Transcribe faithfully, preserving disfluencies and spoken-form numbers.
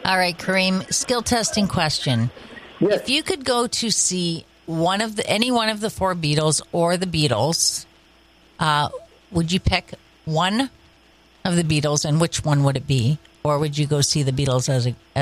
All right, Kareem, skill testing question. Yes. If you could go to see one of the any one of the four Beatles or the Beatles, uh, would you pick one of the Beatles, and which one would it be? Or would you go see the Beatles as a